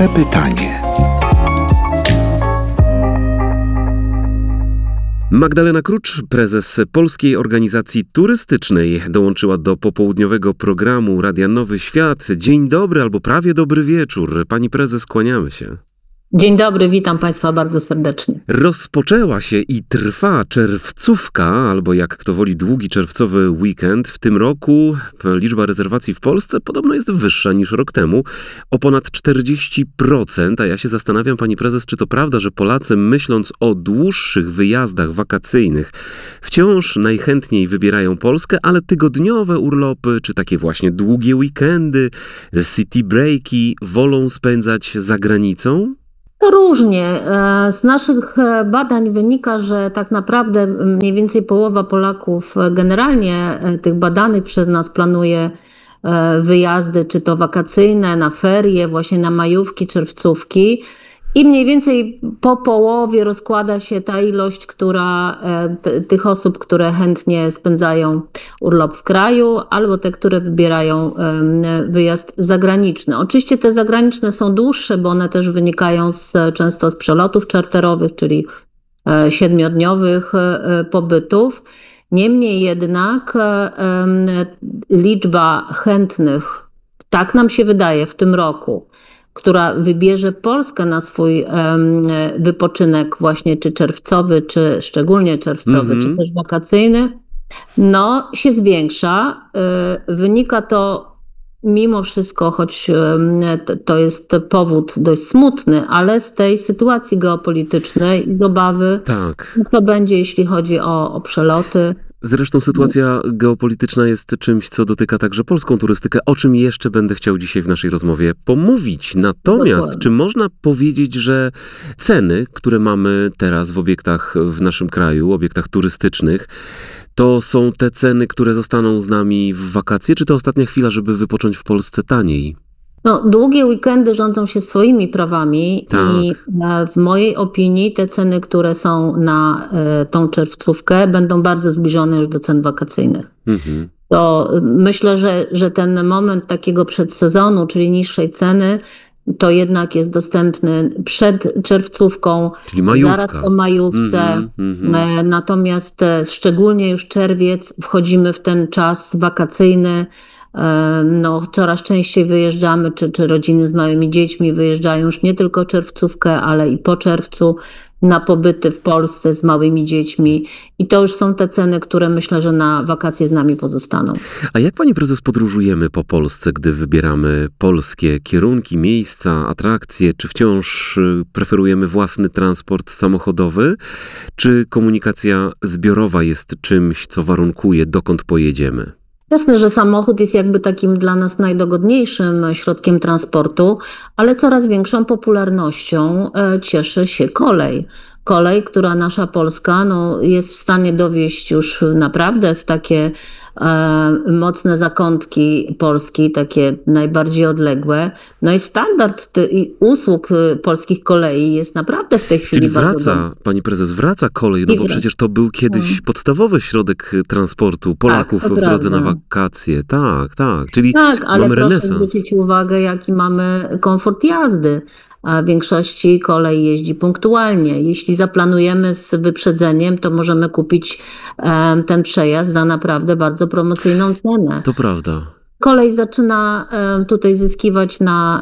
Pierwsze pytanie. Magdalena Krucz, prezes Polskiej Organizacji Turystycznej, dołączyła do popołudniowego programu Radia Nowy Świat. Dzień dobry albo prawie dobry wieczór. Pani prezes, kłaniamy się. Dzień dobry, witam Państwa bardzo serdecznie. Rozpoczęła się i trwa czerwcówka, albo jak kto woli długi czerwcowy weekend. W tym roku liczba rezerwacji w Polsce podobno jest wyższa niż rok temu, o ponad 40%. A ja się zastanawiam, pani prezes, czy to prawda, że Polacy, myśląc o dłuższych wyjazdach wakacyjnych, wciąż najchętniej wybierają Polskę, ale tygodniowe urlopy, czy takie właśnie długie weekendy, city breaki wolą spędzać za granicą? To różnie. Z naszych badań wynika, że tak naprawdę mniej więcej połowa Polaków generalnie tych badanych przez nas planuje wyjazdy, czy to wakacyjne, na ferie, właśnie na majówki, czerwcówki. I mniej więcej po połowie rozkłada się ta ilość, tych osób, które chętnie spędzają urlop w kraju, albo te, które wybierają wyjazd zagraniczny. Oczywiście te zagraniczne są dłuższe, bo one też wynikają często z przelotów czarterowych, czyli 7-dniowych pobytów. Niemniej jednak liczba chętnych, tak nam się wydaje w tym roku, która wybierze Polskę na swój wypoczynek właśnie czy czerwcowy, czy szczególnie czerwcowy, czy też wakacyjny, no się zwiększa. Wynika to mimo wszystko, choć to jest powód dość smutny, ale z tej sytuacji geopolitycznej i z obawy, co będzie, jeśli chodzi o przeloty. Zresztą sytuacja geopolityczna jest czymś, co dotyka także polską turystykę, o czym jeszcze będę chciał dzisiaj w naszej rozmowie pomówić. Natomiast czy można powiedzieć, że ceny, które mamy teraz w obiektach w naszym kraju, obiektach turystycznych, to są te ceny, które zostaną z nami w wakacje, czy to ostatnia chwila, żeby wypocząć w Polsce taniej? No, długie weekendy rządzą się swoimi prawami i w mojej opinii te ceny, które są na tą czerwcówkę, będą bardzo zbliżone już do cen wakacyjnych. To myślę, że ten moment takiego przedsezonu, czyli niższej ceny, to jednak jest dostępny przed czerwcówką, czyli majówka. Zaraz po majówce. Natomiast szczególnie już czerwiec, wchodzimy w ten czas wakacyjny. No, coraz częściej wyjeżdżamy, czy rodziny z małymi dziećmi wyjeżdżają już nie tylko czerwcówkę, ale i po czerwcu na pobyty w Polsce z małymi dziećmi. I to już są te ceny, które myślę, że na wakacje z nami pozostaną. A jak pani prezes podróżujemy po Polsce, gdy wybieramy polskie kierunki, miejsca, atrakcje? Czy wciąż preferujemy własny transport samochodowy? Czy komunikacja zbiorowa jest czymś, co warunkuje, dokąd pojedziemy? Jasne, że samochód jest jakby takim dla nas najdogodniejszym środkiem transportu, ale coraz większą popularnością cieszy się kolej. Kolej, która nasza Polska jest w stanie dowieźć już naprawdę w takie mocne zakątki Polski, takie najbardziej odległe. No i standard usług polskich kolei jest naprawdę w tej chwili bardzo dobry. Pani prezes, wraca kolej, bo przecież to był kiedyś podstawowy środek transportu Polaków w drodze na wakacje. Czyli ale mamy proszę renesans. zwrócić uwagę, jaki mamy komfort jazdy. A w większości kolej jeździ punktualnie. Jeśli zaplanujemy z wyprzedzeniem, to możemy kupić ten przejazd za naprawdę bardzo promocyjną cenę. To prawda. Kolej zaczyna tutaj zyskiwać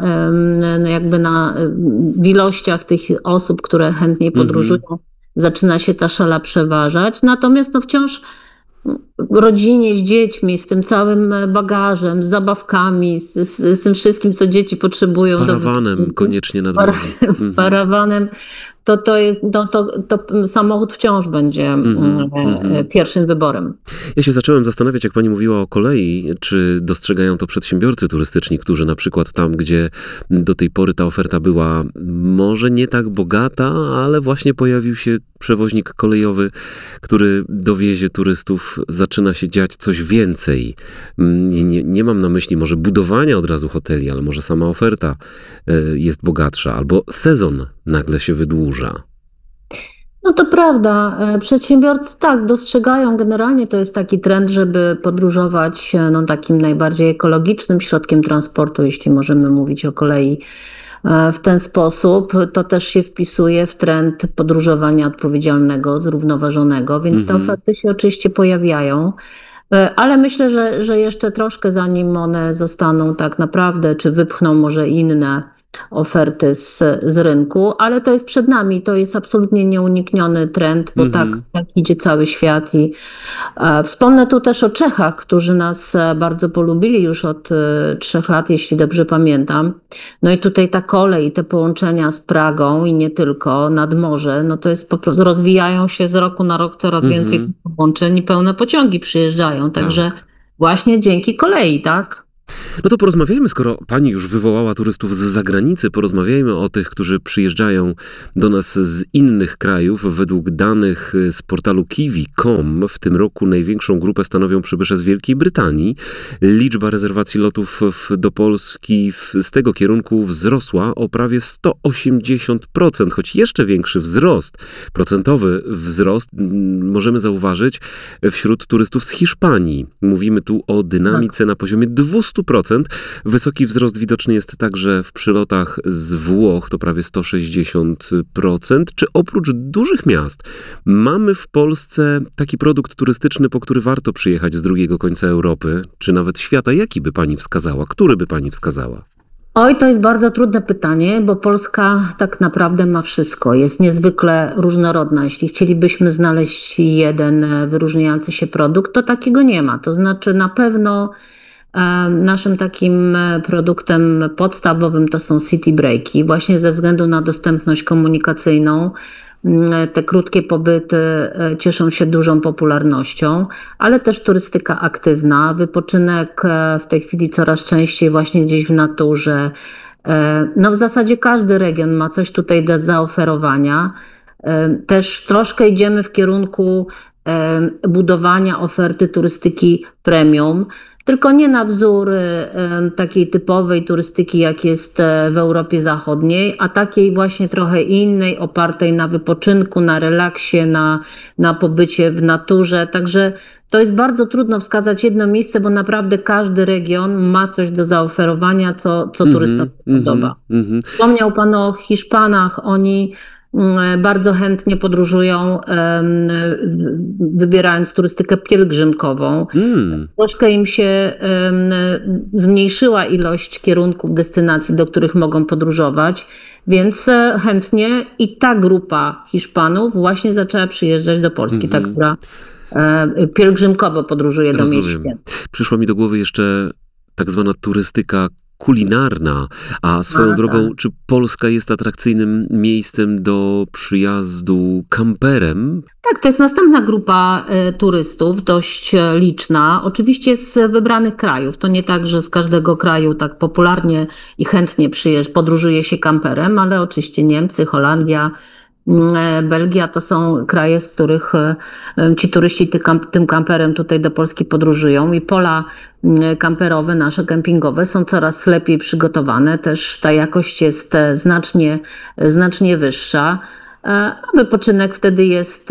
w ilościach tych osób, które chętniej podróżują. Zaczyna się ta szala przeważać. Natomiast wciąż rodzinie z dziećmi, z tym całym bagażem, z zabawkami, z tym wszystkim, co dzieci potrzebują. Z parawanem koniecznie nad morzem. Parawanem. To samochód wciąż będzie pierwszym wyborem. Ja się zacząłem zastanawiać, jak pani mówiła o kolei, czy dostrzegają to przedsiębiorcy turystyczni, którzy na przykład tam, gdzie do tej pory ta oferta była może nie tak bogata, ale właśnie pojawił się przewoźnik kolejowy, który dowiezie turystów, zaczyna się dziać coś więcej. Nie mam na myśli może budowania od razu hoteli, ale może sama oferta jest bogatsza, albo sezon nagle się wydłuża. No to prawda. Przedsiębiorcy tak dostrzegają, generalnie to jest taki trend, żeby podróżować no, takim najbardziej ekologicznym środkiem transportu, jeśli możemy mówić o kolei w ten sposób. To też się wpisuje w trend podróżowania odpowiedzialnego, zrównoważonego, więc te Mhm. oferty się oczywiście pojawiają. Ale myślę, że jeszcze troszkę zanim one zostaną tak naprawdę, czy wypchną może inne oferty z rynku, ale to jest przed nami, to jest absolutnie nieunikniony trend, bo tak, Mhm. tak idzie cały świat i wspomnę tu też o Czechach, którzy nas bardzo polubili już od 3 lat, jeśli dobrze pamiętam. No i tutaj ta kolej, te połączenia z Pragą i nie tylko nad morze, no to jest po prostu, rozwijają się z roku na rok coraz więcej Mhm. tych połączeń i pełne pociągi przyjeżdżają, także Tak. właśnie dzięki kolei, tak? No to porozmawiajmy, skoro pani już wywołała turystów z zagranicy, porozmawiajmy o tych, którzy przyjeżdżają do nas z innych krajów. Według danych z portalu kiwi.com w tym roku największą grupę stanowią przybysze z Wielkiej Brytanii. Liczba rezerwacji lotów do Polski z tego kierunku wzrosła o prawie 180%, choć jeszcze większy wzrost, procentowy wzrost możemy zauważyć wśród turystów z Hiszpanii. Mówimy tu o dynamice na poziomie 200%. Wysoki wzrost widoczny jest także w przylotach z Włoch, to prawie 160%. Czy oprócz dużych miast mamy w Polsce taki produkt turystyczny, po który warto przyjechać z drugiego końca Europy, czy nawet świata? Jaki by pani wskazała? Który by pani wskazała? Oj, to jest bardzo trudne pytanie, bo Polska tak naprawdę ma wszystko. Jest niezwykle różnorodna. Jeśli chcielibyśmy znaleźć jeden wyróżniający się produkt, to takiego nie ma. To znaczy na pewno naszym takim produktem podstawowym to są city breaki, właśnie ze względu na dostępność komunikacyjną. Te krótkie pobyty cieszą się dużą popularnością, ale też turystyka aktywna, wypoczynek w tej chwili coraz częściej właśnie gdzieś w naturze. No w zasadzie każdy region ma coś tutaj do zaoferowania. Też troszkę idziemy w kierunku budowania oferty turystyki premium, tylko nie na wzór takiej typowej turystyki, jak jest w Europie Zachodniej, a takiej właśnie trochę innej, opartej na wypoczynku, na relaksie, na pobycie w naturze. Także to jest bardzo trudno wskazać jedno miejsce, bo naprawdę każdy region ma coś do zaoferowania, co turystom Mhm, się mhm, podoba. mhm. Wspomniał Pan o Hiszpanach. Oni bardzo chętnie podróżują, wybierając turystykę pielgrzymkową. Mm. Troszkę im się zmniejszyła ilość kierunków, destynacji, do których mogą podróżować, więc chętnie i ta grupa Hiszpanów właśnie zaczęła przyjeżdżać do Polski, ta, Mhm. która pielgrzymkowo podróżuje do miejsc Rozumiem. świętych. Przyszła mi do głowy jeszcze tak zwana turystyka kulinarna. A swoją A, tak. drogą, czy Polska jest atrakcyjnym miejscem do przyjazdu kamperem? Tak, to jest następna grupa turystów, dość liczna, oczywiście z wybranych krajów. To nie tak, że z każdego kraju tak popularnie i chętnie podróżuje się kamperem, ale oczywiście Niemcy, Holandia, Belgia to są kraje, z których ci turyści tym kamperem tutaj do Polski podróżują i pola kamperowe, nasze kempingowe są coraz lepiej przygotowane. Też ta jakość jest znacznie wyższa. A wypoczynek wtedy jest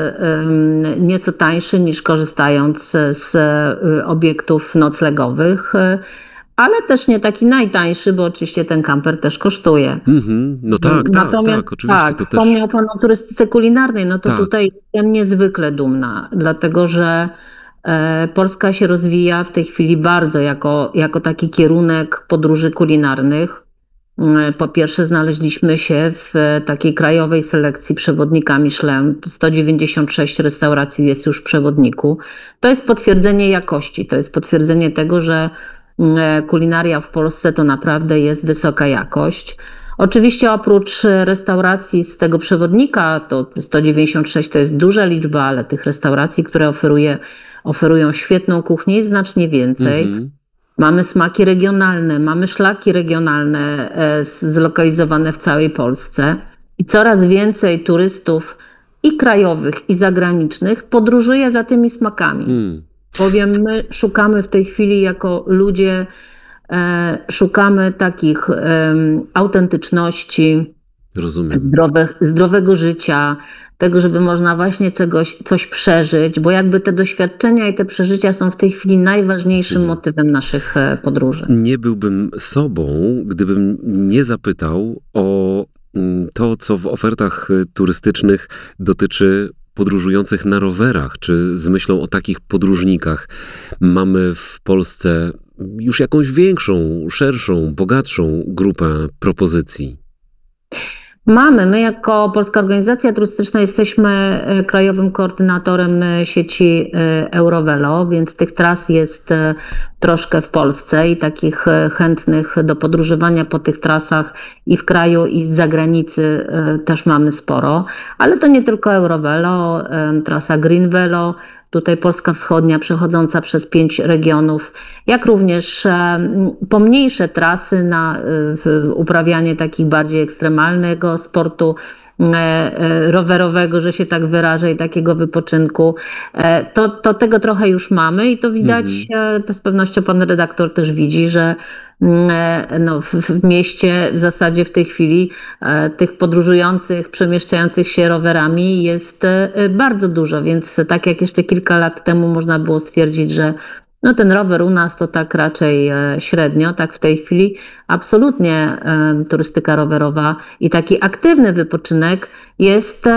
nieco tańszy niż korzystając z obiektów noclegowych, ale też nie taki najtańszy, bo oczywiście ten kamper też kosztuje. Mhm. No tak, tak, Natomiast tak, oczywiście tak, to też. wspomniał Pan o turystyce kulinarnej, no to Tak. tutaj jestem niezwykle dumna, dlatego że Polska się rozwija w tej chwili bardzo jako taki kierunek podróży kulinarnych. Po pierwsze, znaleźliśmy się w takiej krajowej selekcji przewodnika Michelin. 196 restauracji jest już w przewodniku. To jest potwierdzenie jakości, to jest potwierdzenie tego, że kulinaria w Polsce to naprawdę jest wysoka jakość. Oczywiście oprócz restauracji z tego przewodnika, to 196 to jest duża liczba, ale tych restauracji, które oferują świetną kuchnię, jest znacznie więcej. Mhm. Mamy smaki regionalne, mamy szlaki regionalne zlokalizowane w całej Polsce i coraz więcej turystów i krajowych, i zagranicznych podróżuje za tymi smakami. Mm. Bowiem my szukamy w tej chwili jako ludzie, szukamy takich autentyczności, Rozumiem. zdrowego życia, tego, żeby można właśnie coś przeżyć, bo jakby te doświadczenia i te przeżycia są w tej chwili najważniejszym motywem naszych podróży. Nie byłbym sobą, gdybym nie zapytał o to, co w ofertach turystycznych dotyczy podróżujących na rowerach, czy z myślą o takich podróżnikach mamy w Polsce już jakąś większą, szerszą, bogatszą grupę propozycji? My jako Polska Organizacja Turystyczna jesteśmy krajowym koordynatorem sieci Eurovelo, więc tych tras jest troszkę w Polsce i takich chętnych do podróżowania po tych trasach i w kraju, i z zagranicy też mamy sporo. Ale to nie tylko Eurovelo, trasa Green Velo, tutaj Polska Wschodnia przechodząca przez 5 regionów, jak również pomniejsze trasy na uprawianie takich bardziej ekstremalnego sportu rowerowego, że się tak wyrażę, i takiego wypoczynku. To tego trochę już mamy i to widać, z pewnością pan redaktor też widzi, że no, w mieście w zasadzie w tej chwili tych podróżujących, przemieszczających się rowerami jest bardzo dużo, więc tak jak jeszcze kilka lat temu można było stwierdzić, że no ten rower u nas to tak raczej średnio, tak w tej chwili absolutnie turystyka rowerowa i taki aktywny wypoczynek jest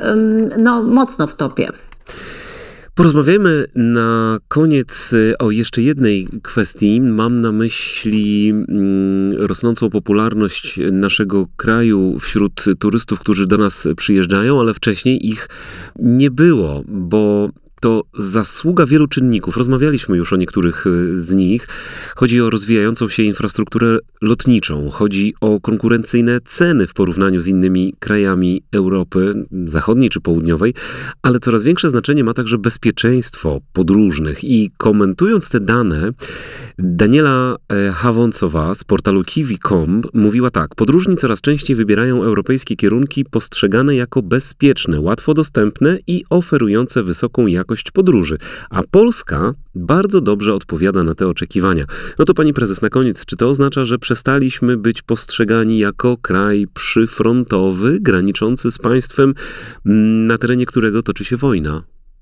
no, mocno w topie. Porozmawiajmy na koniec o jeszcze jednej kwestii. Mam na myśli rosnącą popularność naszego kraju wśród turystów, którzy do nas przyjeżdżają, ale wcześniej ich nie było, bo to zasługa wielu czynników. Rozmawialiśmy już o niektórych z nich. Chodzi o rozwijającą się infrastrukturę lotniczą. Chodzi o konkurencyjne ceny w porównaniu z innymi krajami Europy Zachodniej czy Południowej, ale coraz większe znaczenie ma także bezpieczeństwo podróżnych. I komentując te dane, Daniela Hawącowa z portalu kiwi.com mówiła tak: podróżni coraz częściej wybierają europejskie kierunki postrzegane jako bezpieczne, łatwo dostępne i oferujące wysoką jakość podróży, a Polska bardzo dobrze odpowiada na te oczekiwania. No to pani prezes, na koniec, czy to oznacza, że przestaliśmy być postrzegani jako kraj przyfrontowy, graniczący z państwem, na terenie którego toczy się wojna?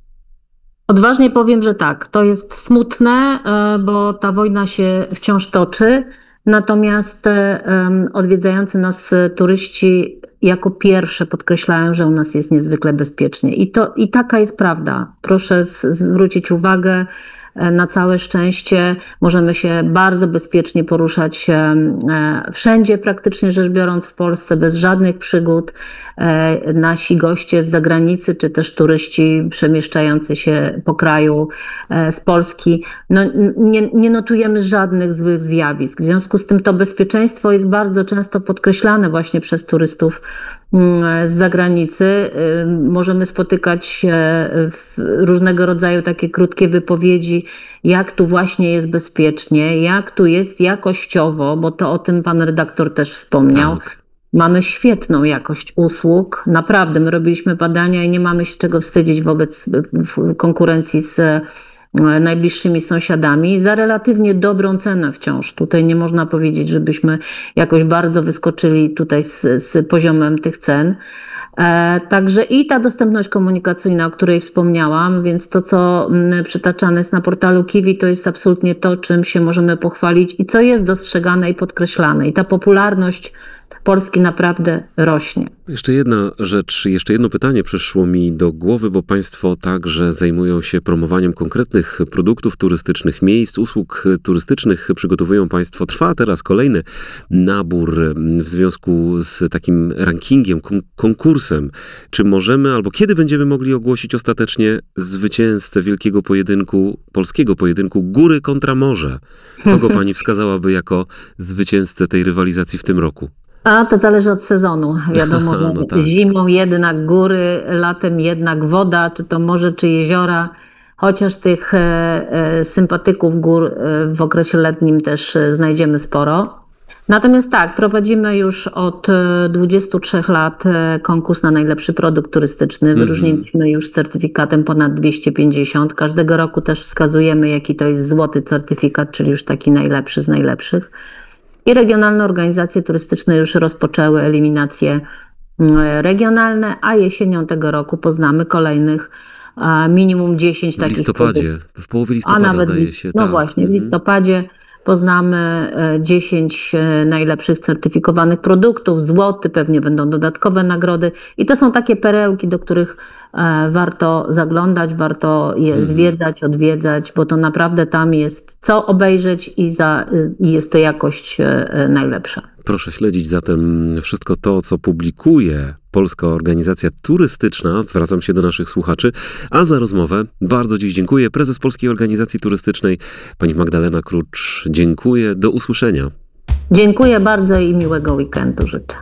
Odważnie powiem, że tak. To jest smutne, bo ta wojna się wciąż toczy. Natomiast odwiedzający nas turyści jako pierwsze podkreślają, że u nas jest niezwykle bezpiecznie. I taka jest prawda. Proszę zwrócić uwagę, na całe szczęście możemy się bardzo bezpiecznie poruszać wszędzie, praktycznie rzecz biorąc, w Polsce bez żadnych przygód. Nasi goście z zagranicy, czy też turyści przemieszczający się po kraju z Polski, no, nie notujemy żadnych złych zjawisk. W związku z tym to bezpieczeństwo jest bardzo często podkreślane właśnie przez turystów z zagranicy. Możemy spotykać różnego rodzaju takie krótkie wypowiedzi, jak tu właśnie jest bezpiecznie, jak tu jest jakościowo, bo to o tym pan redaktor też wspomniał. Tak. Mamy świetną jakość usług. Naprawdę, my robiliśmy badania i nie mamy się czego wstydzić wobec konkurencji z najbliższymi sąsiadami za relatywnie dobrą cenę wciąż. Tutaj nie można powiedzieć, żebyśmy jakoś bardzo wyskoczyli tutaj z poziomem tych cen. Także i ta dostępność komunikacyjna, o której wspomniałam, więc to, co przytaczane jest na portalu Kiwi, to jest absolutnie to, czym się możemy pochwalić i co jest dostrzegane i podkreślane. I ta popularność Polski naprawdę rośnie. Jeszcze jedna rzecz, jeszcze jedno pytanie przyszło mi do głowy, bo państwo także zajmują się promowaniem konkretnych produktów turystycznych, miejsc, usług turystycznych. Przygotowują państwo, trwa teraz kolejny nabór w związku z takim rankingiem, konkursem. Czy możemy, albo kiedy będziemy mogli ogłosić ostatecznie zwycięzcę wielkiego pojedynku, polskiego pojedynku Góry kontra Morze? Kogo pani wskazałaby jako zwycięzcę tej rywalizacji w tym roku? A to zależy od sezonu. Wiadomo, No tak. Zimą jednak góry, latem jednak woda, czy to morze, czy jeziora. Chociaż tych sympatyków gór w okresie letnim też znajdziemy sporo. Natomiast tak, prowadzimy już od 23 lat konkurs na najlepszy produkt turystyczny. Wyróżniliśmy już z certyfikatem ponad 250. Każdego roku też wskazujemy, jaki to jest złoty certyfikat, czyli już taki najlepszy z najlepszych. I regionalne organizacje turystyczne już rozpoczęły eliminację regionalne, a jesienią tego roku poznamy kolejnych minimum 10 W takich listopadzie, w połowie a listopada nawet zdaje się. no Tak. właśnie, w listopadzie poznamy 10 najlepszych certyfikowanych produktów, złoty, pewnie będą dodatkowe nagrody i to są takie perełki, do których warto zaglądać, warto je zwiedzać, odwiedzać, bo to naprawdę tam jest co obejrzeć i jest to jakość najlepsza. Proszę śledzić zatem wszystko to, co publikuje Polska Organizacja Turystyczna. Zwracam się do naszych słuchaczy. A za rozmowę bardzo dziś dziękuję. Prezes Polskiej Organizacji Turystycznej, pani Magdalena Krucz. Dziękuję. Do usłyszenia. Dziękuję bardzo i miłego weekendu życzę.